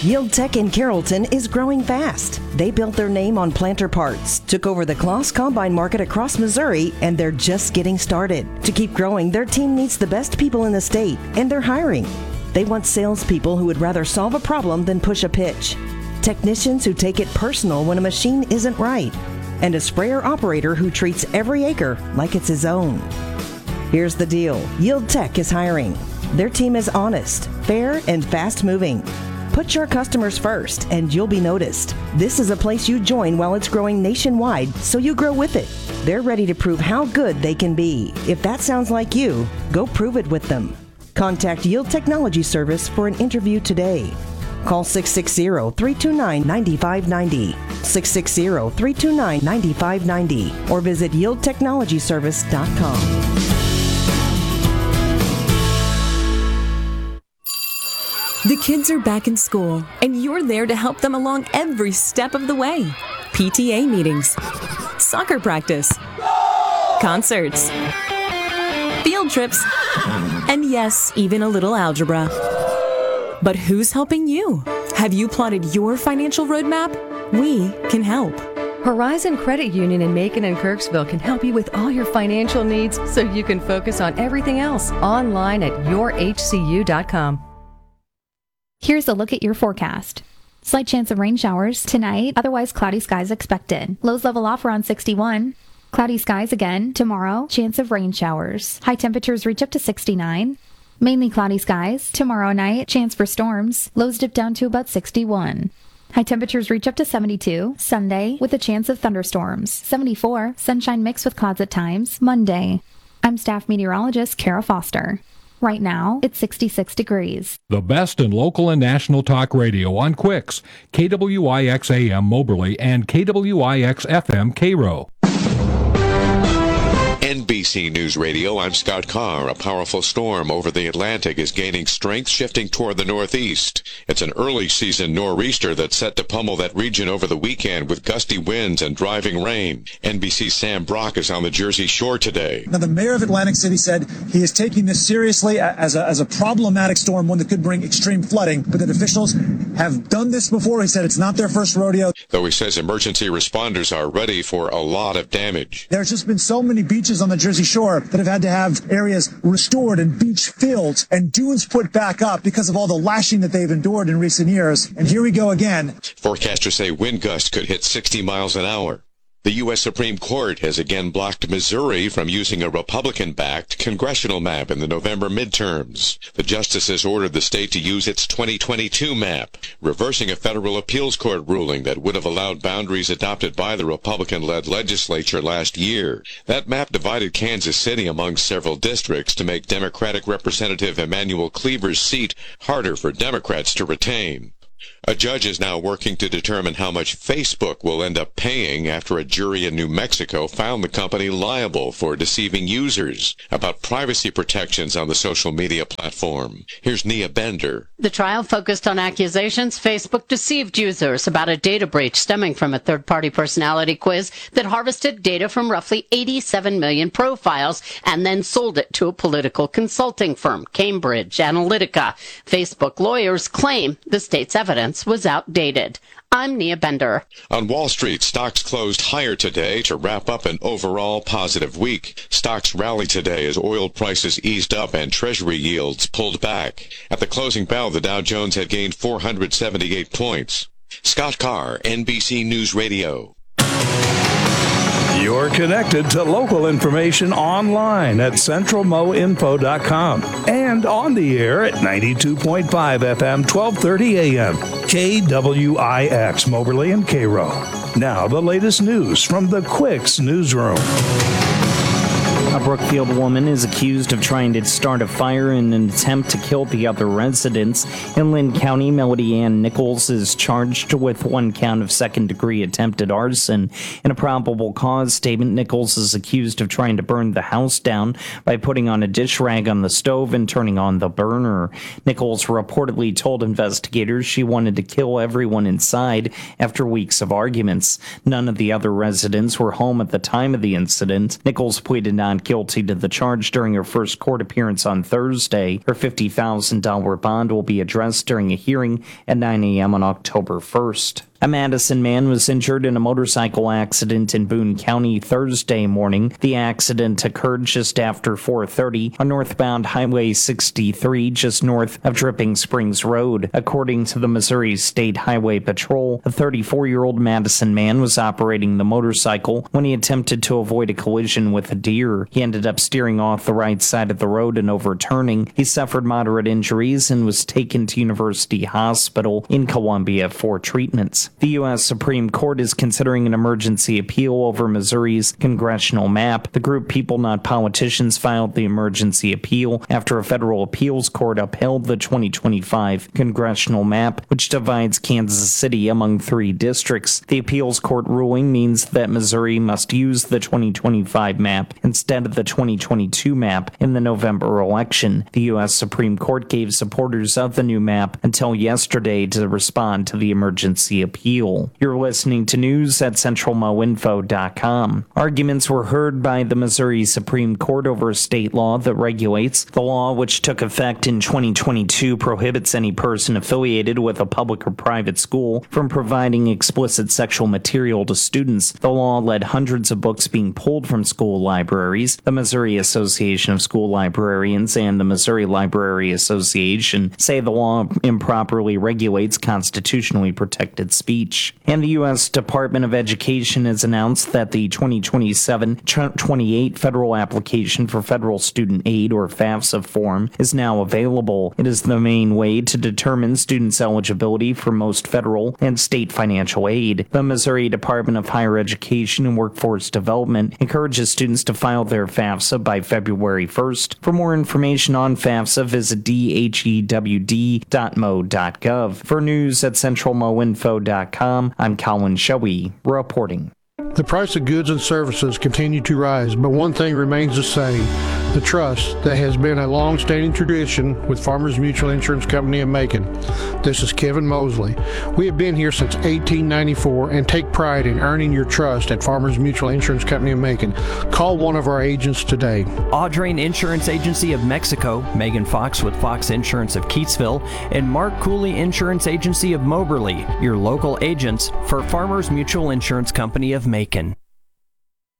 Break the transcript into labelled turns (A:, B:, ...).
A: Yield Tech in Carrollton is growing fast. They built their name on planter parts, took over the Kloss Combine market across Missouri, and they're just getting started. To keep growing, their team needs the best people in the state, and they're hiring. They want salespeople who would rather solve a problem than push a pitch. Technicians who take it personal when a machine isn't right. And a sprayer operator who treats every acre like it's his own. Here's the deal. Yield Tech is hiring. Their team is honest, fair, and fast-moving. Put your customers first, and you'll be noticed. This is a place you join while it's growing nationwide, so you grow with it. They're ready to prove how good they can be. If that sounds like you, go prove it with them. Contact Yield Technology Service for an interview today. Call 660-329-9590, 660-329-9590, or visit yieldtechnologyservice.com.
B: The kids are back in school, and you're there to help them along every step of the way. PTA meetings, soccer practice, concerts, field trips, and yes, even a little algebra. But who's helping you? Have you plotted your financial roadmap? We can help.
C: Horizon Credit Union in Macon and Kirksville can help you with all your financial needs so you can focus on everything else online at yourhcu.com.
D: Here's a look at your forecast. Slight chance of rain showers tonight, otherwise cloudy skies expected. Lows level off around 61. Cloudy skies again tomorrow, chance of rain showers. High temperatures reach up to 69. Mainly cloudy skies. Tomorrow night, chance for storms. Lows dip down to about 61. High temperatures reach up to 72. Sunday, with a chance of thunderstorms. 74. Sunshine mixed with clouds at times. Monday. I'm staff meteorologist Kara Foster. Right now, it's 66 degrees.
E: The best in local and national talk radio on Quicks, KWIX AM Moberly and KWIX FM Cairo.
F: NBC News Radio, I'm Scott Carr. A powerful storm over the Atlantic is gaining strength, shifting toward the northeast. It's an early season nor'easter that's set to pummel that region over the weekend with gusty winds and driving rain. NBC's Sam Brock is on the Jersey Shore today.
G: Now, the mayor of Atlantic City said he is taking this seriously as a problematic storm, one that could bring extreme flooding, but that officials have done this before. He said it's not their first rodeo.
F: Though he says emergency responders are ready for a lot of damage.
G: There's just been so many beaches on the Jersey Shore that have had to have areas restored and beach filled and dunes put back up because of all the lashing that they've endured in recent years. And here we go again.
F: Forecasters say wind gusts could hit 60 miles an hour. The U.S. Supreme Court has again blocked Missouri from using a Republican-backed congressional map in the November midterms. The justices ordered the state to use its 2022 map, reversing a federal appeals court ruling that would have allowed boundaries adopted by the Republican-led legislature last year. That map divided Kansas City among several districts to make Democratic Representative Emanuel Cleaver's seat harder for Democrats to retain. A judge is now working to determine how much Facebook will end up paying after a jury in New Mexico found the company liable for deceiving users about privacy protections on the social media platform. Here's Nia Bender.
H: The trial focused on accusations Facebook deceived users about a data breach stemming from a third-party personality quiz that harvested data from roughly 87 million profiles and then sold it to a political consulting firm, Cambridge Analytica. Facebook lawyers claim the state's evidence was outdated. I'm Nia Bender.
F: On Wall Street, stocks closed higher today to wrap up an overall positive week. Stocks rallied today as oil prices eased up and Treasury yields pulled back. At the closing bell, the Dow Jones had gained 478 points. Scott Carr, NBC News Radio.
I: You're connected to local information online at centralmoinfo.com and on the air at 92.5 FM, 1230 AM, KWIX, Moberly and Cairo. Now the latest news from the Quicks Newsroom.
J: A Brookfield woman is accused of trying to start a fire in an attempt to kill the other residents. In Lynn County, Melody Ann Nichols is charged with one count of second-degree attempted arson. In a probable cause statement, Nichols is accused of trying to burn the house down by putting on a dish rag on the stove and turning on the burner. Nichols reportedly told investigators she wanted to kill everyone inside after weeks of arguments. None of the other residents were home at the time of the incident. Nichols pleaded not guilty to the charge during her first court appearance on Thursday. Her $50,000 bond will be addressed during a hearing at 9 a.m. on October 1st. A Madison man was injured in a motorcycle accident in Boone County Thursday morning. The accident occurred just after 4:30 on northbound Highway 63, just north of Dripping Springs Road. According to the Missouri State Highway Patrol, a 34-year-old Madison man was operating the motorcycle when he attempted to avoid a collision with a deer. He ended up steering off the right side of the road and overturning. He suffered moderate injuries and was taken to University Hospital in Columbia for treatments. The U.S. Supreme Court is considering an emergency appeal over Missouri's congressional map. The group People Not Politicians filed the emergency appeal after a federal appeals court upheld the 2025 congressional map, which divides Kansas City among 3 districts. The appeals court ruling means that Missouri must use the 2025 map instead of the 2022 map in the November election. The U.S. Supreme Court gave supporters of the new map until yesterday to respond to the emergency appeal. You're listening to news at centralmoinfo.com. Arguments were heard by the Missouri Supreme Court over a state law that regulates. The law, which took effect in 2022, prohibits any person affiliated with a public or private school from providing explicit sexual material to students. The law led hundreds of books being pulled from school libraries. The Missouri Association of School Librarians and the Missouri Library Association say the law improperly regulates constitutionally protected speech. And the U.S. Department of Education has announced that the 2027-28 federal application for federal student aid, or FAFSA form, is now available. It is the main way to determine students' eligibility for most federal and state financial aid. The Missouri Department of Higher Education and Workforce Development encourages students to file their FAFSA by February 1st. For more information on FAFSA, visit dhewd.mo.gov. For news at centralmoinfo.com, I'm Colin Shoey reporting.
K: The price of goods and services continue to rise, but one thing remains the same: the trust that has been a long-standing tradition with Farmers Mutual Insurance Company of Macon. This is Kevin Mosley. We have been here since 1894 and take pride in earning your trust at Farmers Mutual Insurance Company of Macon. Call one of our agents today.
L: Audrain Insurance Agency of Mexico, Megan Fox with Fox Insurance of Keatsville, and Mark Cooley Insurance Agency of Moberly, your local agents for Farmers Mutual Insurance Company of Macon.